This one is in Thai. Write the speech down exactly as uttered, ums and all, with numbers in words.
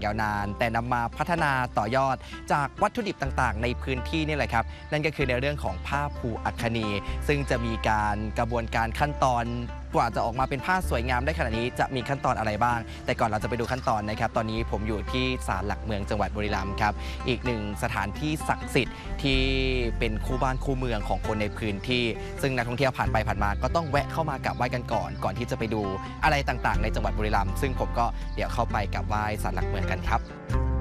ยาวนานแต่นำมาพัฒนาต่อยอดจากวัตถุดิบต่างๆในพื้นที่นี่แหละครับนั่นก็คือในเรื่องของผ้าภูอัคคนีซึ่งจะมีการกระบวนการขั้นตอนกว่าจะออกมาเป็นผ้าสวยงามได้ขนาดนี้จะมีขั้นตอนอะไรบ้างแต่ก่อนเราจะไปดูขั้นตอนนะครับตอนนี้ผมอยู่ที่ศาลหลักเมืองจังหวัดบุรีรัมย์ครับอีกหนึ่งสถานที่ศักดิ์สิทธิ์ที่เป็นคู่บ้านคู่เมืองของคนในพื้นที่ซึ่งนักท่องเที่ยวผ่านไปผ่านมาก็ต้องแวะเข้ามากราบไหว้กันก่อนก่อนที่จะไปดูอะไรต่างๆในจังหวัดบุรีรัมย์ซึ่งผมก็เดี๋ยวเข้าไปกราบไหว้ศาลหลักเมืองกันครับ